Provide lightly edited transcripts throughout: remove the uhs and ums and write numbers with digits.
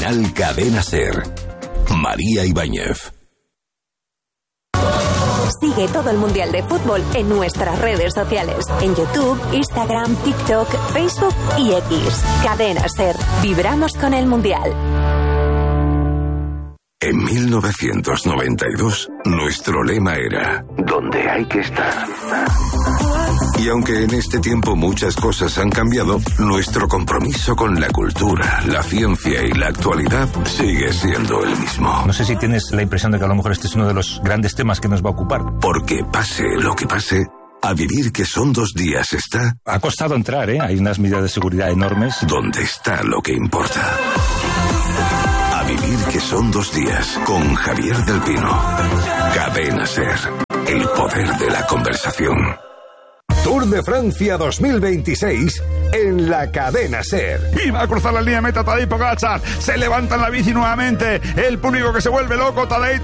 Final Cadena SER. María Ibáñez. Sigue todo el Mundial de Fútbol en nuestras redes sociales. En YouTube, Instagram, TikTok, Facebook y X. Cadena SER. Vibramos con el Mundial. En 1992, nuestro lema era «Donde hay que estar». Y aunque en este tiempo muchas cosas han cambiado, nuestro compromiso con la cultura, la ciencia y la actualidad sigue siendo el mismo. No sé si tienes la impresión de que a lo mejor este es uno de los grandes temas que nos va a ocupar. Porque pase lo que pase, a vivir que son 2 días está... Ha costado entrar, ¿eh? Hay unas medidas de seguridad enormes. Donde está lo que importa. A vivir que son 2 días, con Javier del Pino. Cadena SER, el poder de la conversación. Tour de Francia 2026 en la Cadena SER. Y va a cruzar la línea de meta Tadej Pogačar. Se levanta en la bici nuevamente. El público que se vuelve loco. Tadej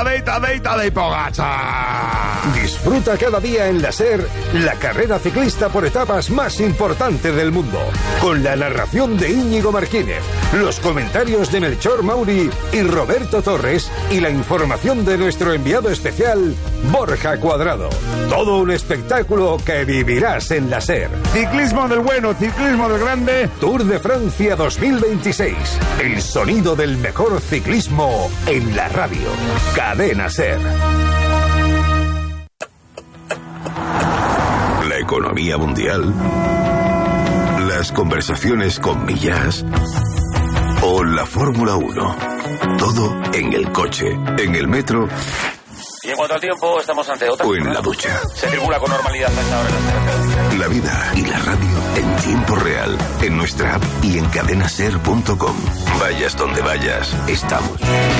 Pogačar. Disfruta cada día en la SER la carrera ciclista por etapas más importante del mundo. Con la narración de Íñigo Martínez, los comentarios de Melchor Mauri y Roberto Torres y la información de nuestro enviado especial, Borja Cuadrado. Todo un espectáculo que vivirás en la SER. Ciclismo del bueno, ciclismo del grande. Tour de Francia 2026. El sonido del mejor ciclismo en la radio. Cadena SER. La economía mundial. Las conversaciones con Millás. O la Fórmula 1. Todo en el coche, en el metro. Y en cuanto al tiempo, estamos ante otra. O en la ducha. Se circula con normalidad a esta hora. La vida y la radio en tiempo real. En nuestra app y en cadenaser.com. Vayas donde vayas, estamos.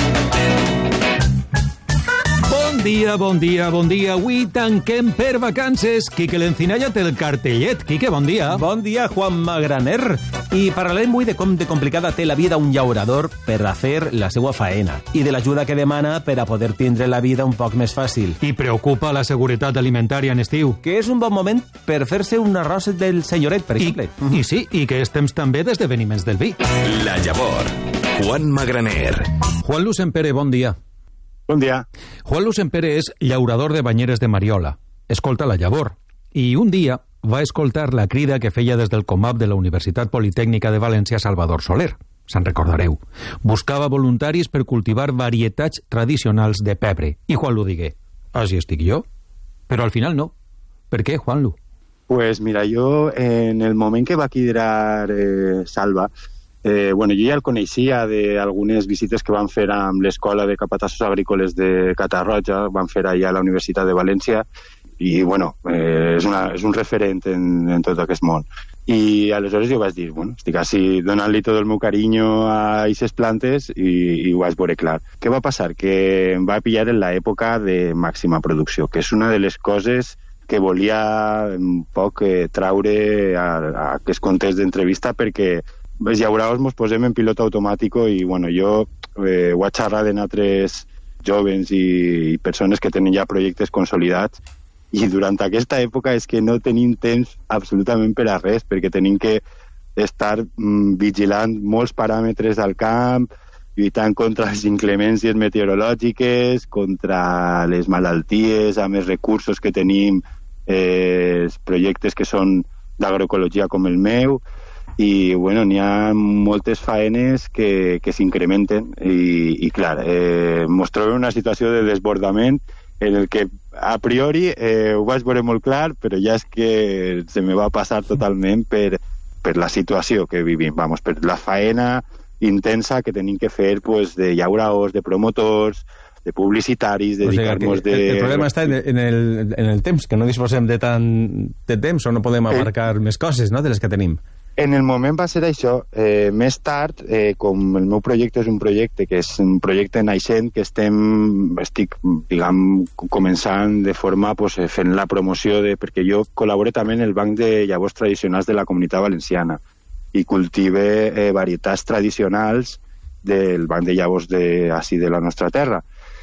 Bon dia. Avui tanquem per vacances. Quique l'Encinalla té el cartellet. Quique, bon dia. Bon dia, Juan Magraner. I parlarem avui de com de complicada té la vida un llaurador per a fer la seva faena i de l'ajuda que demana per a poder tindre la vida un poc més fàcil. I preocupa la seguretat alimentària en estiu. Que és un bon moment per fer-se un arròs del senyoret, per exemple. I sí, i que és temps també d'esdeveniments del vi. La Llavor. Juan Magraner. Juan Lucempere, bon dia. Bon dia. Juan Lucempere és llaurador de Banyeres de Mariola. Escolta la llavor. I un dia va escoltar la crida que feia des del COMAP de la Universitat Politècnica de València Salvador Soler. Se'n recordareu. Buscava voluntaris per cultivar varietats tradicionals de pebre. I Juanlu digué, així estic jo? Però al final no. Per què, Juanlu? Pues mira, jo en el moment que va quedar Salva, jo ja el coneixia d'algunes visites que van fer amb l'Escola de Capatassos Agrícoles de Catarroja, van fer allà a la Universitat de València, i és un referent en tot aquest món. I aleshores jo vaig dir, estic així donant-li tot el meu carinyo a aquestes plantes i ho vaig veure clar. Què va passar? Que em va pillar en l'època de màxima producció, que és una de les coses que volia un poc traure a aquest context d'entrevista, perquè els llauradors ens posem en pilot automàtic i jo ho he xerrat amb altres jovens i persones que tenen ja projectes consolidats, i durant aquesta època és que no tenim temps absolutament per a res, perquè tenim que estar vigilant molts paràmetres al camp, lluitant contra les inclemències meteorològiques, contra les malalties, amb els recursos que tenim, els projectes que són d'agroecologia com el meu, i n'hi ha moltes faenes que s'incrementen i clar, ens trobem en una situació de desbordament en el que a priori ho vaig veure molt clar, però ja és que se me va passar totalment per la situació que vivim, per la faena intensa que tenim que fer de llauradors, de promotors, de publicitaris, dedicar-nos El problema està en el temps, que no disposem de tant de temps o no podem abarcar més coses, no?, de les que tenim. En el moment va ser això. Més tard, com el meu projecte és un projecte que és un projecte naixent, que estic començant de forma fent la promoció perquè jo col·laboro també en el Banc de Llavors Tradicionals de la Comunitat Valenciana i cultive varietats tradicionals del Banc de Llavors de la nostra terra.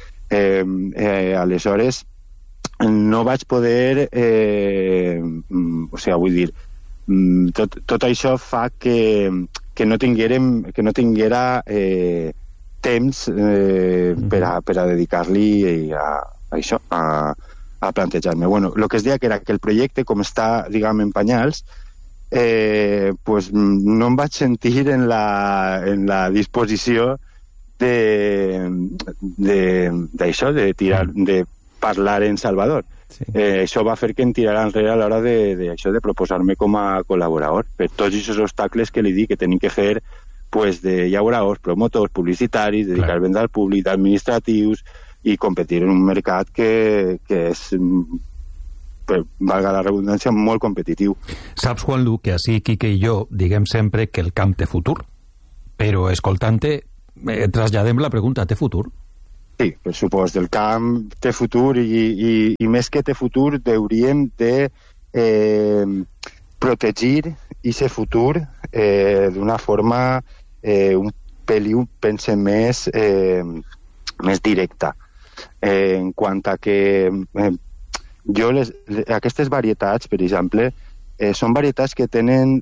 Aleshores no vaig poder vull dir, tot això fa que que no tinguera temps per a dedicar-li a això, a plantejar-me. Bueno, el que es deia que era que el projecte, com està, diguem, en penyals, pues no em vaig sentir en la disposició d'això, de parlar en Salvador. Sí. Això va fer que em tirara enrere a l'hora de proposar-me com a col·laborador per tots aquests obstacles que li dic que tenim que fer, pues, de llauradors, promotors, publicitaris, dedicar venda al públic, administratius, i competir en un mercat que és, valga la redundància, molt competitiu. Saps, Juanlu, que així Quique i jo diguem sempre que el camp té futur, però escoltant-te traslladem la pregunta, té futur? Sí, per supost, el camp té futur i més que té futur hauríem de protegir aquest futur d'una forma un peliu, pense, més directa. En quant a que aquestes varietats, per exemple, són varietats que tenen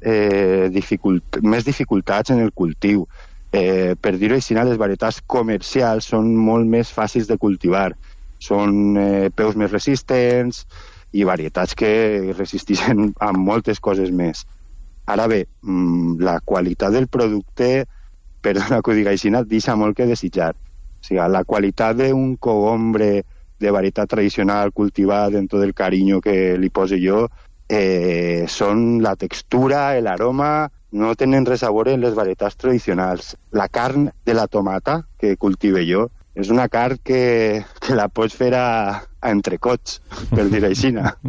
més dificultats en el cultiu. Per dir-ho així, les varietats comercials són molt més fàcils de cultivar. Són peus més resistents i varietats que resisteixen a moltes coses més. Ara bé, la qualitat del producte, perdona que ho digui així, deixa molt que desitjar. O sigui, la qualitat d'un cogombre de varietat tradicional cultivat amb tot el carinyo que li poso jo són la textura, l'aroma, no tenen res a veure en les varietats tradicionals. La carn de la tomata que cultive jo és una carn que la pots fer a entrecots, per dir així.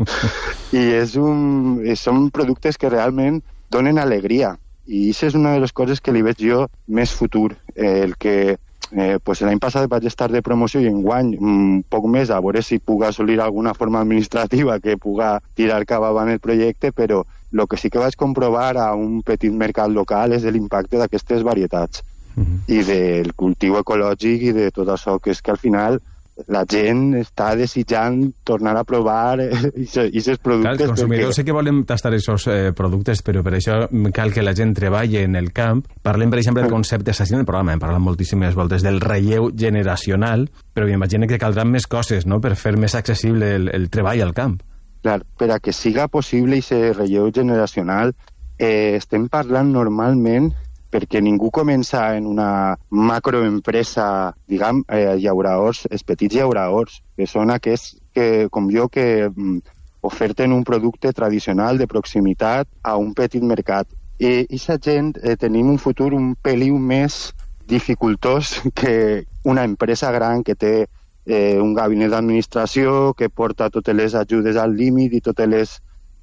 I són productes que realment donen alegria. I això és una de les coses que li veig jo més futur. El que l'any passat vaig estar de promoció i enguany un poc més a veure si puc assolir alguna forma administrativa que puga tirar cap avant el projecte, però el que sí que vaig comprovar a un petit mercat local és l'impacte d'aquestes varietats i del cultiu ecològic i de tot això, que és que al final la gent està desitjant tornar a provar aquests productes. Clar, els consumidors sí que volen tastar aquests productes, però per això cal que la gent treballi en el camp. Parlem, per exemple, del concepte, així en el programa, hem parlat moltíssimes voltes del relleu generacional, però m'imagino que caldran més coses, no?, per fer més accessible el treball al camp. Clar, per a que siga possible aquest relleu generacional, estem parlant normalment perquè ningú comença en una macroempresa, diguem, llauradors, els petits llauradors, que són aquests que, com jo, que oferten un producte tradicional de proximitat a un petit mercat. I aquesta gent tenim un futur un peliu més dificultós que una empresa gran que té un gabinet d'administració, que porta totes les ajudes al límit i totes les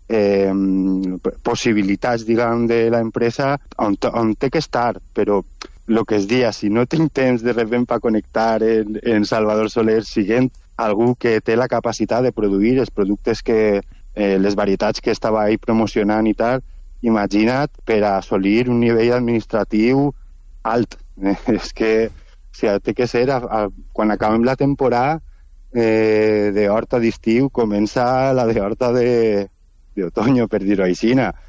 possibilitats, diguem, de l'empresa on té que estar, però el que es dia, si no tinc temps de repent per connectar en Salvador Soler, siguent algú que té la capacitat de produir els productes que les varietats que estava ahí promocionant i tal, imagina't per assolir un nivell administratiu alt. És que té que ser quan acabem la temporada d'horta d'estiu, comença la d'horta d'otoño, per dir-ho així.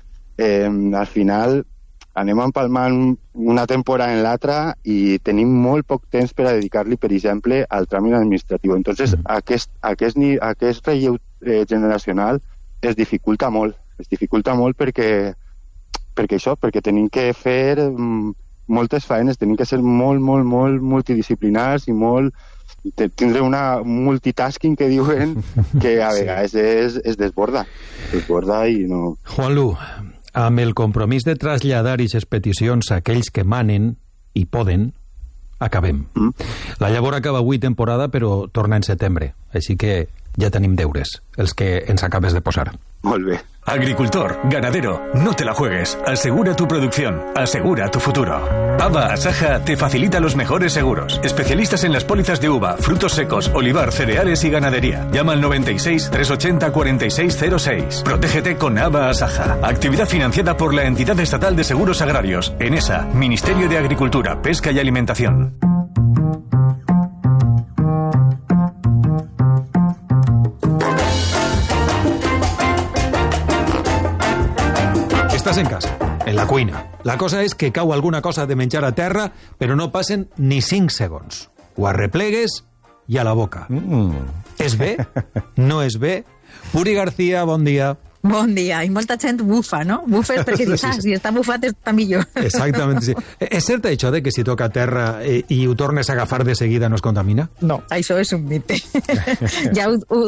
Al final anem empalmant una temporada en l'altra i tenim molt poc temps per a dedicar-li, per exemple, al tràmit administratiu. Entonces, aquest relleu generacional es dificulta molt perquè tenim que fer moltes feines, tenim que ser molt multidisciplinars i tindre una multitasking que diuen que a vegades es desborda i no... Juanlu, amb el compromís de traslladar aquestes peticions a aquells que manen i poden, acabem. La llavor acaba avui temporada, però torna en setembre, així que ja tenim deures, els que ens acabes de posar. Molt bé. Agricultor, ganadero, no te la juegues. Asegura tu producción, asegura tu futuro. Aba Asaja te facilita los mejores seguros. Especialistas en las pólizas de uva, frutos secos, olivar, cereales y ganadería. Llama al 96 380 4606. Protégete con Aba Asaja. Actividad financiada por la Entidad Estatal de Seguros Agrarios. ENESA, Ministerio de Agricultura, Pesca y Alimentación. Estás en casa, en la la cuina. La cosa és que cau alguna cosa de menjar a terra, però no passen ni 5 segons. Ho arreplegues i a la boca. És bé? No és bé? Puri García, bon dia. Bon dia. I molta gent bufa, no? Bufes perquè dius, si està bufat està millor. Exactament, sí. És cert això de que si toca terra i ho tornes a agafar de seguida no es contamina? No, això és un mite. Ja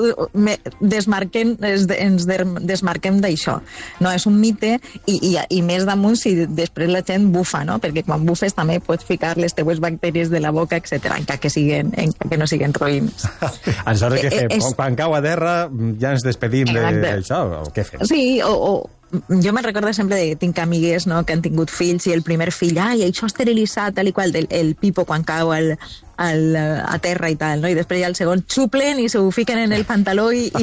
ens desmarquem d'això. No, és un mite i més damunt si després la gent bufa, no? Perquè quan bufes també pots ficar les teues bactèries de la boca, etc. encara que no siguin roïns. Aleshores, què fem? Quan cau a terra ja ens despedim d'això, o què? Sí, jo me'n recordo sempre que tinc amigues, no, que han tingut fills i el primer fill, això esterilitzat, tal i qual, el pipo quan cau a terra i tal, no? I després ja el segon xuplen i s'ho fiquen en el pantaló i